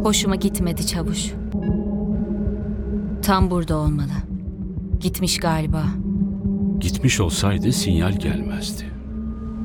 Hoşuma gitmedi Çavuş. Tam burada olmalı. Gitmiş galiba. Gitmiş olsaydı sinyal gelmezdi.